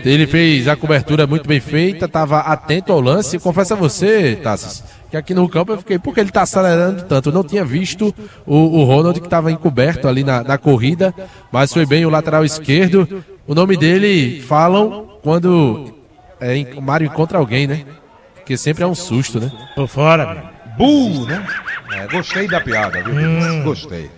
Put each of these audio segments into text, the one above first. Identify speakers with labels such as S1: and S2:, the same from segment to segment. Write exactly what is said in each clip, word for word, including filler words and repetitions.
S1: ele fez a cobertura muito bem feita, estava atento ao lance. Confesso a você, Tassis, que aqui no campo eu fiquei, por que ele está acelerando tanto? Eu não tinha visto o, o Ronald, que estava encoberto ali na, na corrida, mas foi bem o lateral esquerdo. O nome dele falam quando é, o Mário encontra alguém, né? Porque sempre é um susto, né?
S2: Tô fora, meu.
S3: Bull, né? É, gostei da piada, viu? Hum. Gostei.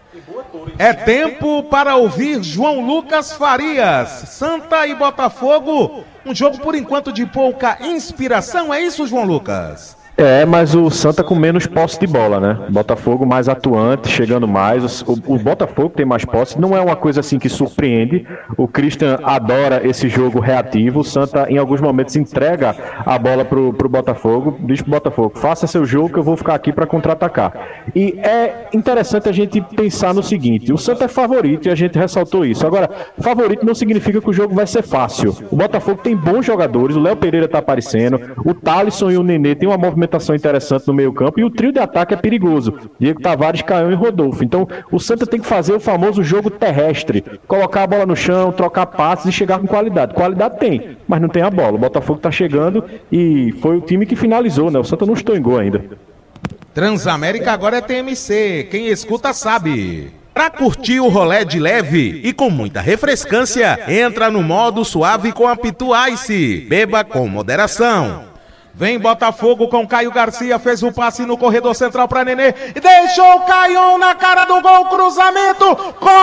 S3: É tempo para ouvir João Lucas Farias. Santa e Botafogo, um jogo por enquanto de pouca inspiração, é isso, João Lucas?
S4: É, mas o Santa com menos posse de bola, né? Botafogo mais atuante, chegando mais. O, o Botafogo tem mais posse. Não é uma coisa assim que surpreende. O Christian adora esse jogo reativo. O Santa, em alguns momentos, entrega a bola pro, pro Botafogo. Diz pro Botafogo, faça seu jogo que eu vou ficar aqui para contra-atacar. E é interessante a gente pensar no seguinte: o Santa é favorito e a gente ressaltou isso. Agora, favorito não significa que o jogo vai ser fácil. O Botafogo tem bons jogadores. O Léo Pereira tá aparecendo. O Thalisson e o Nenê tem uma movimentação interessante no meio campo e o trio de ataque é perigoso, Diego Tavares, Caião e Rodolfo. Então o Santa tem que fazer o famoso jogo terrestre, colocar a bola no chão, trocar passes e chegar com qualidade. Qualidade tem, mas não tem a bola. O Botafogo tá chegando e foi o time que finalizou, né? O Santa não estou em gol ainda.
S3: Transamérica agora é T M C, quem escuta sabe. Pra curtir o rolê de leve e com muita refrescância, entra no modo suave com a Pitu Ice. Beba com moderação. Vem Botafogo com Caio Garcia, fez o passe no corredor central para Nenê e deixou o Caion na cara do gol, cruzamento,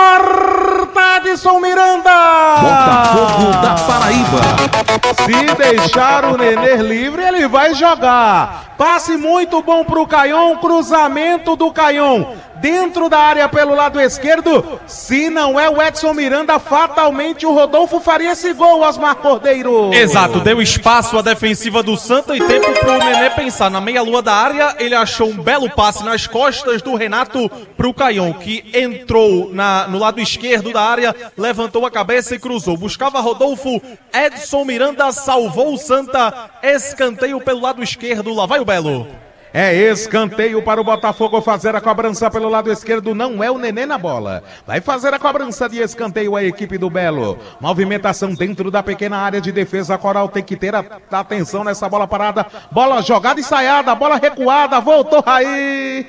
S3: corta Edson Miranda.
S5: Botafogo da Paraíba.
S3: Se deixar o Nenê livre, ele vai jogar. Passe muito bom pro Caion, cruzamento do Caion. Dentro da área pelo lado esquerdo, se não é o Edson Miranda, fatalmente o Rodolfo faria esse gol, Osmar Cordeiro.
S6: Exato, deu espaço à defensiva do Santa e tempo pro Nenê pensar. Na meia-lua da área, ele achou um belo passe nas costas do Renato pro Caion, que entrou na, no lado esquerdo da área, levantou a cabeça e cruzou. Buscava Rodolfo, Edson Miranda salvou o Santa, escanteio pelo lado esquerdo, lá vai o Belo.
S3: É escanteio para o Botafogo fazer a cobrança pelo lado esquerdo, não é o Nenê na bola. Vai fazer a cobrança de escanteio a equipe do Belo. Movimentação dentro da pequena área de defesa. A Coral tem que ter a, a atenção nessa bola parada. Bola jogada e ensaiada, bola recuada, voltou aí.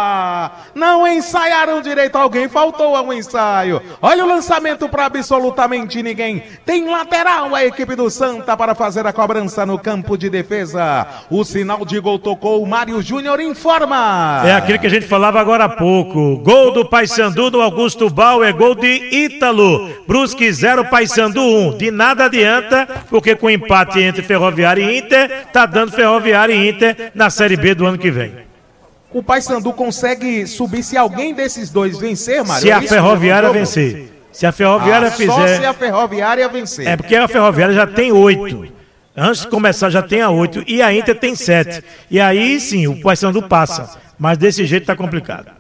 S3: Não ensaiaram direito, alguém faltou ao ensaio. Olha o lançamento para absolutamente ninguém. Tem lateral a equipe do Santa para fazer a cobrança no campo de defesa. O sinal de gol tocou o Mário Mário Júnior informa.
S2: É aquilo que a gente falava agora há pouco. Gol do Paysandu no Augusto Bauer, gol de Ítalo. Brusque zero, Paysandu um. De nada adianta, porque com empate entre Ferroviária e Inter, tá dando Ferroviária e Inter na Série B do ano que vem.
S3: O Paysandu consegue subir se alguém desses dois vencer, Mário?
S2: Se a Ferroviária vencer. Se a Ferroviária
S3: ah,
S2: fizer...
S3: Só se a Ferroviária vencer.
S2: É porque a Ferroviária já tem oito. Antes de começar já tem a oito e a Inter tem sete. E aí sim, o Paysandu passa. Mas desse jeito tá complicado.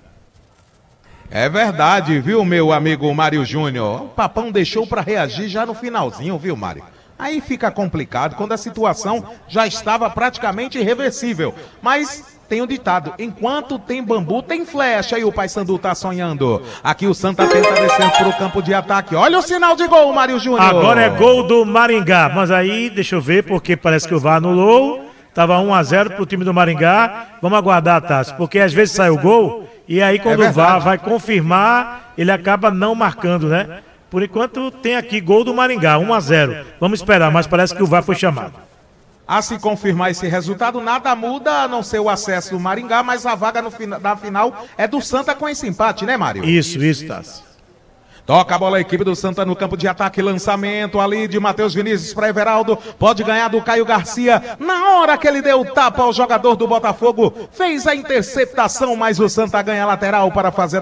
S3: É verdade, viu, meu amigo Mário Júnior? O Papão deixou para reagir já no finalzinho, viu, Mário? Aí fica complicado quando a situação já estava praticamente irreversível. Mas... tem um ditado, enquanto tem bambu, tem flecha, e o Paysandu tá sonhando. Aqui o Santa tenta descer pro campo de ataque. Olha o sinal de gol, Mário Júnior.
S2: Agora é gol do Maringá, mas aí, deixa eu ver, porque parece que o V A R anulou. Tava um a zero pro time do Maringá. Vamos aguardar, Tássio, porque às vezes sai o gol, e aí quando é o V A R vai confirmar, ele acaba não marcando, né? Por enquanto tem aqui gol do Maringá, um a zero. Vamos esperar, mas parece que o V A R foi chamado.
S3: A se confirmar esse resultado, nada muda a não ser o acesso do Maringá, mas a vaga no fina, da final é do Santa com esse empate, né, Mário?
S2: Isso, isso, Tássio.
S3: Toca a bola a equipe do Santa no campo de ataque, lançamento ali de Matheus Vinícius para Everaldo, pode ganhar do Caio Garcia, na hora que ele deu o tapa ao jogador do Botafogo, fez a interceptação, mas o Santa ganha lateral para fazer